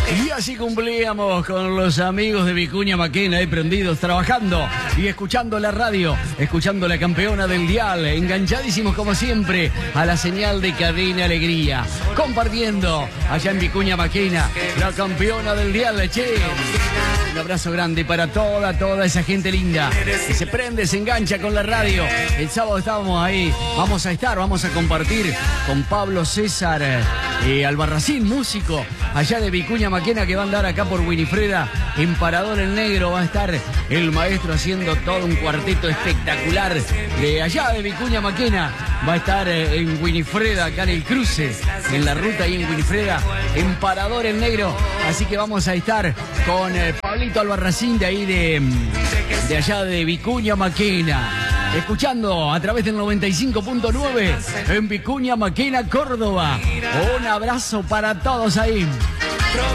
Y así cumplíamos con los amigos de Vicuña Maquena, ahí prendidos, trabajando y escuchando la radio, escuchando la campeona del dial, enganchadísimos como siempre a la señal de Cadena Alegría, compartiendo allá en Vicuña Maquena, la campeona del dial, che. Un abrazo grande para toda esa gente linda que se prende, se engancha con la radio. El sábado estábamos ahí, vamos a compartir con Pablo César Albarracín, músico allá de Vicuña Maquena, que va a andar acá por Winifreda en Parador el Negro. Va a estar el maestro haciendo todo un cuarteto espectacular de allá de Vicuña Maquena. Va a estar en Winifreda, acá en el cruce, en la ruta ahí en Winifreda, en Parador el Negro. Así que vamos a estar con Pablito Albarracín de ahí de allá de Vicuña Maquena. Escuchando a través del 95.9 en Vicuña Maquena, Córdoba. Un abrazo para todos ahí.